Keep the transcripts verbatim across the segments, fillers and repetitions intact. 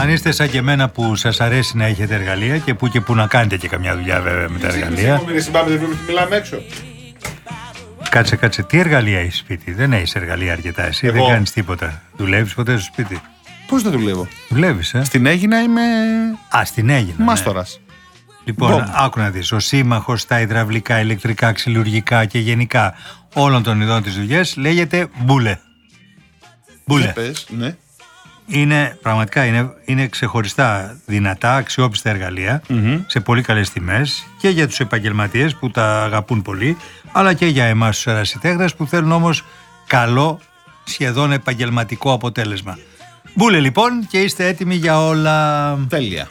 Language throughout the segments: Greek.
Αν είστε σαν και εμένα που σας αρέσει να έχετε εργαλεία και που και που να κάνετε και καμιά δουλειά βέβαια με τα εργαλεία. Μιλάμε έξω. Κάτσε, κάτσε. Τι εργαλεία έχεις σπίτι? Δεν έχεις εργαλεία αρκετά εσύ. Εγώ. Δεν κάνεις τίποτα. Δουλεύεις ποτέ στο σπίτι? Πώς δεν δουλεύω? Δουλεύεις, ε. Στην Αίγινα είμαι. Α, στην Αίγινα. Μάστορας. Ναι. Λοιπόν, Μπομ. άκου να δεις. Ο σύμμαχος στα υδραυλικά, ηλεκτρικά, ξυλουργικά και γενικά όλων των ειδών της δουλειάς λέγεται Μπούλε. Μπούλε. Πες, ναι. Είναι, πραγματικά είναι, είναι ξεχωριστά δυνατά, αξιόπιστα εργαλεία, mm-hmm. σε πολύ καλές τιμές και για τους επαγγελματίες που τα αγαπούν πολύ, αλλά και για εμάς τους ερασιτέχνες που θέλουν όμως καλό, σχεδόν επαγγελματικό αποτέλεσμα. Μπούλε λοιπόν, και είστε έτοιμοι για όλα. Τέλεια.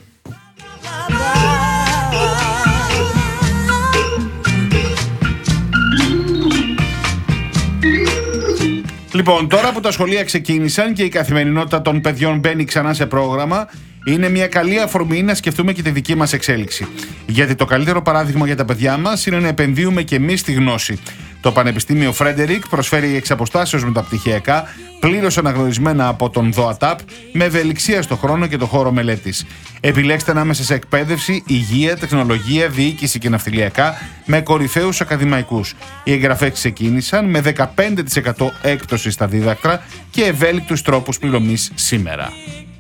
Λοιπόν, τώρα που τα σχολεία ξεκίνησαν και η καθημερινότητα των παιδιών μπαίνει ξανά σε πρόγραμμα, είναι μια καλή αφορμή να σκεφτούμε και τη δική μας εξέλιξη. Γιατί το καλύτερο παράδειγμα για τα παιδιά μας είναι να επενδύουμε και εμείς στη γνώση. Το Πανεπιστήμιο Φρέντερικ προσφέρει εξ αποστάσεως μεταπτυχιακά, πλήρως αναγνωρισμένα από τον ΔΟΑΤΑΠ, με ευελιξία στο χρόνο και το χώρο μελέτης. Επιλέξτε ανάμεσα σε εκπαίδευση, υγεία, τεχνολογία, διοίκηση και ναυτιλιακά με κορυφαίους ακαδημαϊκούς. Οι εγγραφές ξεκίνησαν με δεκαπέντε τοις εκατό έκπτωση στα δίδακτρα και ευέλικτους τρόπους πληρωμής σήμερα.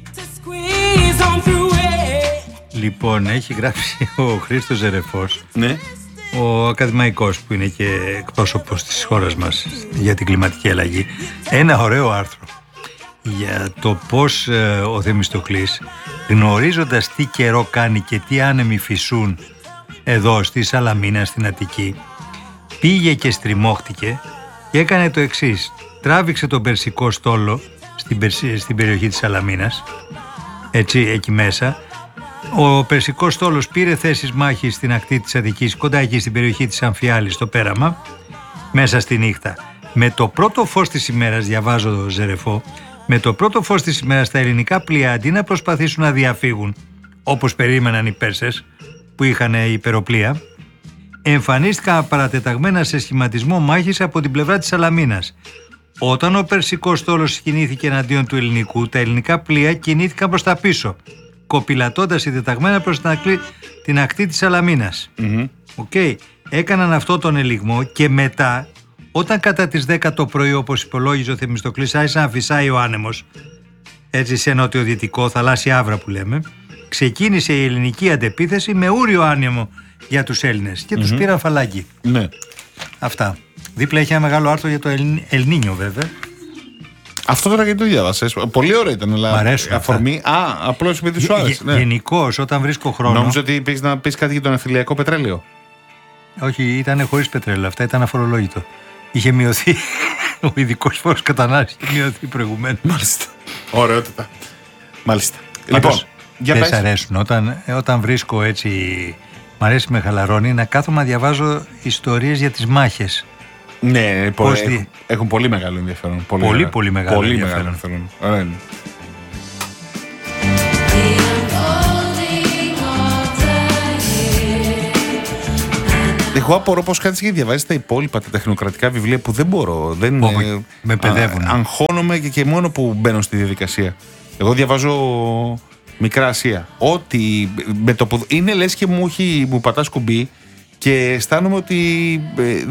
Λοιπόν, έχει γράψει ο Χρήστος Ζερεφός, ναι. ο ακαδημαϊκός που είναι και εκπρόσωπος της χώρας μας για την κλιματική αλλαγή, ένα ωραίο άρθρο για το πώς ε, ο Θεμιστοκλής, γνωρίζοντας τι καιρό κάνει και τι άνεμοι φυσούν εδώ στη Σαλαμίνα, στην Αττική, πήγε και στριμώχτηκε και έκανε το εξής. Τράβηξε τον περσικό στόλο στην, περσι, στην περιοχή της Σαλαμίνας, έτσι εκεί μέσα. Ο περσικός στόλος πήρε θέσεις μάχης στην ακτή της Αττικής, κοντά εκεί στην περιοχή της Αμφιάλης, στο πέραμα, μέσα στη νύχτα. Με το πρώτο φως της ημέρας, διαβάζω το Ζερεφό, με το πρώτο φως της ημέρας τα ελληνικά πλοία, αντί να προσπαθήσουν να διαφύγουν, όπως περίμεναν οι Πέρσες, που είχαν υπεροπλία, εμφανίστηκαν παρατεταγμένα σε σχηματισμό μάχης από την πλευρά της Σαλαμίνας. Όταν ο περσικός στόλος κινήθηκε εναντίον του ελληνικού, τα ελληνικά πλοία κινήθηκαν προς τα πίσω, κοπηλατώντας συντεταγμένα προς την ακτή, την ακτή της Σαλαμίνας. Mm-hmm. Okay. Έκαναν αυτό τον ελιγμό και μετά, όταν κατά τις δέκα το πρωί, όπως υπολόγιζε ο Θεμιστοκλής, άρχισε να φυσάει ο άνεμος, έτσι σε νοτιοδυτικό, θαλάσσια άβρα που λέμε, ξεκίνησε η ελληνική αντεπίθεση με ούριο άνεμο για τους Έλληνες και mm-hmm. τους πήραν φαλάκι. Ναι. Αυτά. Δίπλα έχει ένα μεγάλο άρθρο για το Ελνίνιο βέβαια. Αυτό τώρα γιατί το διάβασες? Πολύ ωραίο ήταν. Μ' αρέσουν αφορμή. Αυτά. Α, απλώς επειδή σου άρεσε. Ναι. Γενικώς, όταν βρίσκω χρόνο. Νόμιζα ότι πήγες να πεις κάτι για το ναυτιλιακό πετρέλαιο. Όχι, ήταν χωρίς πετρέλαιο. Αυτά ήταν αφορολόγητο. Είχε μειωθεί. Ο ειδικός φόρος κατανάλωσης είχε μειωθεί προηγουμένως. Μάλιστα. Ωραιότητα. Μάλιστα. Λοιπόν, για δεν σ' αρέσουν. Όταν, όταν βρίσκω έτσι. Μ' αρέσει, με χαλαρώνει να κάθομαι να διαβάζω ιστορίες για τις μάχες. Ναι, πολύ, έχουν, έχουν πολύ μεγάλο ενδιαφέρον. Πολύ, πολύ, πολύ μεγάλο πολύ ενδιαφέρον. Μεγάλο ενδιαφέρον. Ωραία. Εγώ απορώ πως κάτι έχει διαβάσει τα υπόλοιπα τα τεχνοκρατικά βιβλία που δεν μπορώ. Δεν, oh, ε, με παιδεύουν. Α, αγχώνομαι και, και μόνο που μπαίνω στη διαδικασία. Εγώ διαβάζω Μικρά Ασία. Ό,τι με το που είναι λες και μου, έχει, μου πατάς κουμπί και αισθάνομαι ότι